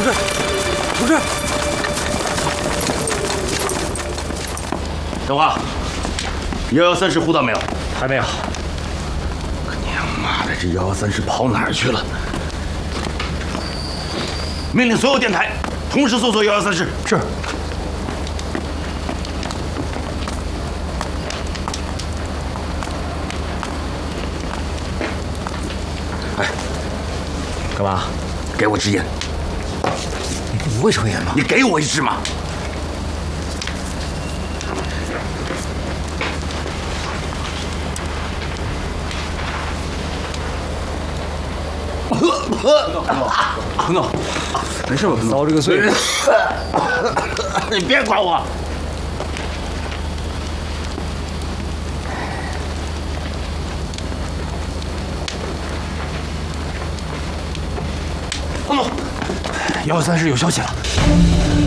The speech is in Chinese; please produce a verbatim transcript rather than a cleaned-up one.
同志，同志， 小华，幺幺三师呼到没有？ 还没有。 可娘妈的，这幺幺三师跑哪儿去了？命令所有电台同时搜索幺幺三师。 是。 哎， 干嘛？ 给我支烟。 你不会抽烟吗？ 你给我一支嘛。 彭总，没事吧？彭总，遭这个罪。 你别管我。彭总， 幺幺三室有消息了。